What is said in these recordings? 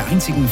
der einzigen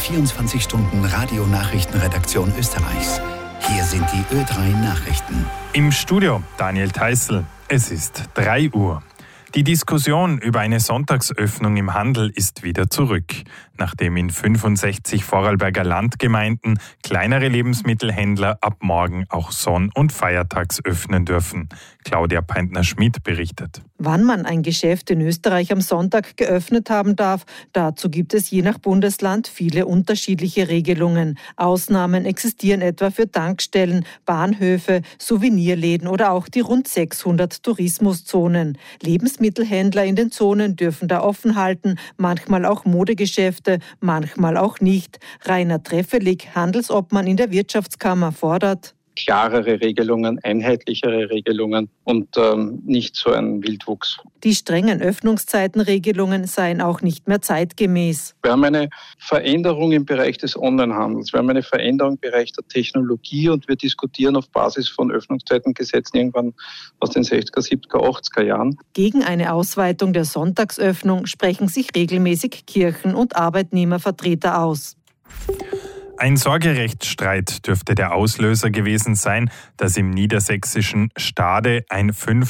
24-Stunden-Radio-Nachrichtenredaktion Österreichs. Hier sind die Ö3 Nachrichten. Im Studio Daniel Theißl. Es ist 3 Uhr. Die Diskussion über eine Sonntagsöffnung im Handel ist wieder zurück. Nachdem in 65 Vorarlberger Landgemeinden kleinere Lebensmittelhändler ab morgen auch Sonn- und Feiertags öffnen dürfen. Claudia Peintner-Schmidt berichtet. Wann man ein Geschäft in Österreich am Sonntag geöffnet haben darf, dazu gibt es je nach Bundesland viele unterschiedliche Regelungen. Ausnahmen existieren etwa für Tankstellen, Bahnhöfe, Souvenirläden oder auch die rund 600 Tourismuszonen. Lebensmittelhändler in den Zonen dürfen da offen halten, manchmal auch Modegeschäfte, manchmal auch nicht. Rainer Treffelig, Handelsobmann in der Wirtschaftskammer, fordert: Klarere Regelungen, einheitlichere Regelungen und nicht so ein Wildwuchs. Die strengen Öffnungszeitenregelungen seien auch nicht mehr zeitgemäß. Wir haben eine Veränderung im Bereich des Onlinehandels. Wir haben eine Veränderung im Bereich der Technologie und wir diskutieren auf Basis von Öffnungszeitengesetzen irgendwann aus den 60er, 70er, 80er Jahren. Gegen eine Ausweitung der Sonntagsöffnung sprechen sich regelmäßig Kirchen- und Arbeitnehmervertreter aus. Ein Sorgerechtsstreit dürfte der Auslöser gewesen sein, dass im niedersächsischen Stade ein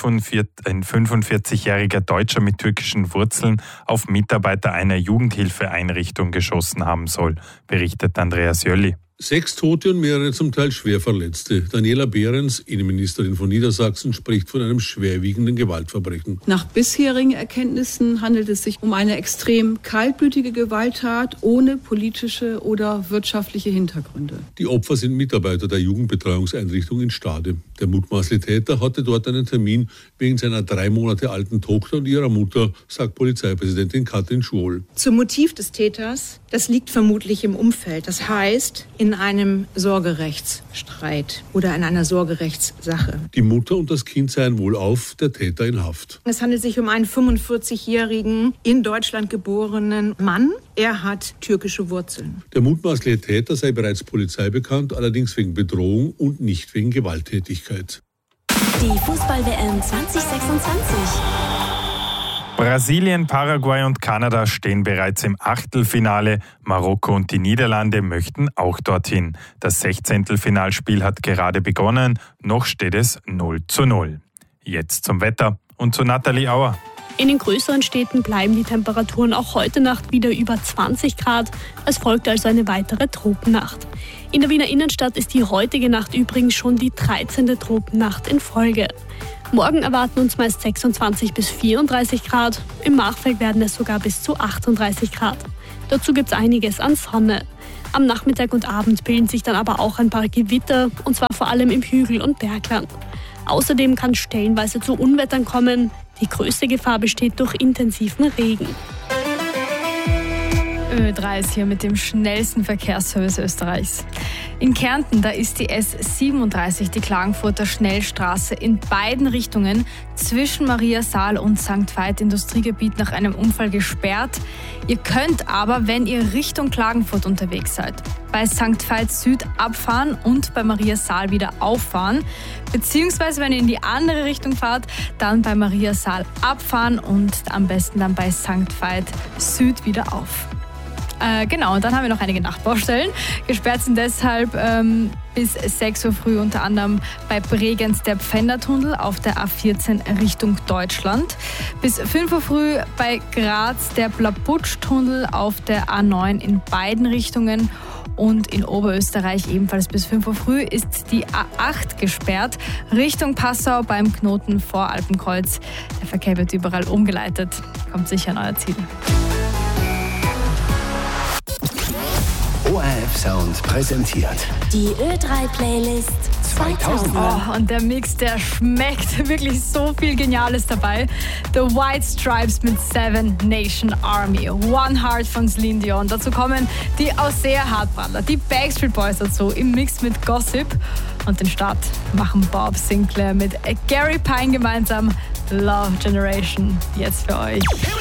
45-jähriger Deutscher mit türkischen Wurzeln auf Mitarbeiter einer Jugendhilfeeinrichtung geschossen haben soll, berichtet Andreas Jölli. 6 Tote und mehrere zum Teil schwer Verletzte. Daniela Behrens, Innenministerin von Niedersachsen, spricht von einem schwerwiegenden Gewaltverbrechen. Nach bisherigen Erkenntnissen handelt es sich um eine extrem kaltblütige Gewalttat ohne politische oder wirtschaftliche Hintergründe. Die Opfer sind Mitarbeiter der Jugendbetreuungseinrichtung in Stade. Der mutmaßliche Täter hatte dort einen Termin wegen seiner 3 Monate alten Tochter und ihrer Mutter, sagt Polizeipräsidentin Katrin Schwohl. Zum Motiv des Täters, das liegt vermutlich im Umfeld. Das heißt, in einem Sorgerechtsstreit oder in einer Sorgerechtssache. Die Mutter und das Kind seien wohlauf, der Täter in Haft. Es handelt sich um einen 45-jährigen, in Deutschland geborenen Mann. Er hat türkische Wurzeln. Der mutmaßliche Täter sei bereits Polizei bekannt, allerdings wegen Bedrohung und nicht wegen Gewalttätigkeit. Die Fußball-WM 2026. Brasilien, Paraguay und Kanada stehen bereits im Achtelfinale. Marokko und die Niederlande möchten auch dorthin. Das 16. Finalspiel hat gerade begonnen. Noch steht es 0:0. Jetzt zum Wetter und zu Nathalie Auer. In den größeren Städten bleiben die Temperaturen auch heute Nacht wieder über 20 Grad. Es folgt also eine weitere Tropennacht. In der Wiener Innenstadt ist die heutige Nacht übrigens schon die 13. Tropennacht in Folge. Morgen erwarten uns meist 26 bis 34 Grad. Im Machfeld werden es sogar bis zu 38 Grad. Dazu gibt es einiges an Sonne. Am Nachmittag und Abend bilden sich dann aber auch ein paar Gewitter, und zwar vor allem im Hügel- und Bergland. Außerdem kann es stellenweise zu Unwettern kommen. Die größte Gefahr besteht durch intensiven Regen. Ö3 ist hier mit dem schnellsten Verkehrsservice Österreichs. In Kärnten, da ist die S37, die Klagenfurter Schnellstraße, in beiden Richtungen zwischen Mariasaal und St. Veit Industriegebiet nach einem Unfall gesperrt. Ihr könnt aber, wenn ihr Richtung Klagenfurt unterwegs seid, bei St. Veit Süd abfahren und bei Mariasaal wieder auffahren. Beziehungsweise, wenn ihr in die andere Richtung fahrt, dann bei Mariasaal abfahren und am besten dann bei St. Veit Süd wieder auf. Genau, und dann haben wir noch einige Nachtbaustellen. Gesperrt sind deshalb bis 6 Uhr früh unter anderem bei Bregenz der Pfändertunnel auf der A14 Richtung Deutschland. Bis 5 Uhr früh bei Graz der Blabutsch-Tunnel auf der A9 in beiden Richtungen. Und in Oberösterreich ebenfalls bis 5 Uhr früh ist die A8 gesperrt, Richtung Passau beim Knoten vor Alpenkreuz. Der Verkehr wird überall umgeleitet. Kommt sicher an euer Ziel. ORF Sound präsentiert Die Ö3-Playlist 2000. Oh, und der Mix, der schmeckt. Wirklich so viel Geniales dabei. The White Stripes mit Seven Nation Army. One Heart von Celine Dion. Dazu kommen die Ausseer Hartbrandler, die Backstreet Boys dazu im Mix mit Gossip. Und den Start machen Bob Sinclair mit Gary Pine gemeinsam. Love Generation. Jetzt für euch.